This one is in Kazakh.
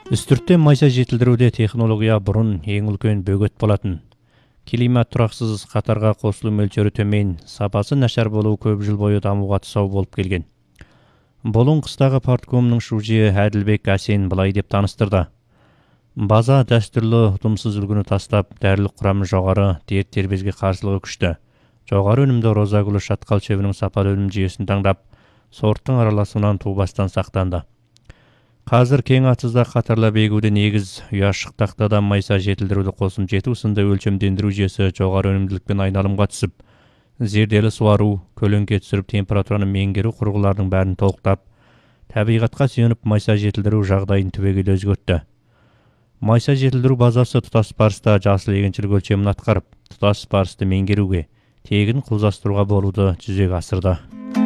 Үстүртте майса жетилдирүүдө технология бурун эң үлкен бөгөт болатын. Климат тураксыз, катарга косулуу мөлчөрү төмөн, сапасы начар болуу көп жыл бою дамууга тусау болуп келген. Болун кыстагы парткомунун шужие Адилбек Асен былай деп тааныштырды. База дәстүрлүү тумсуз үлгүнү тастап, дәрилик курамы жогору, дерт дербезге каршылыгы күчтүү. Жогору өнүмдүү роза гүлү шаткал чөбүнүн сапалуу өнүм жүйөсүн таңдап, сорттун аралашууунан туубастан сактанды. Қазір кең атызда қатарлап егуді негіз ұяшық тақтадан майса жетілдіруді қосым жету сынды өлчөмдендірүү жүйесі жоғары өнімділікпен айналымға түсіп, зерделі суару, көлеңке түсіріп температураны меңгеру құрылғылардың бәрін толықтап, табиғатқа сүйеніп майса жетілдірүү жағдайын түбегейлі өзгертті. Майса жетілдірүү базасы тұтас парыста жасыл егіншілік өлчемін атқарып, тұтас парысты меңгеруге, тегін құлзастыруға болуды жүзеге асырды.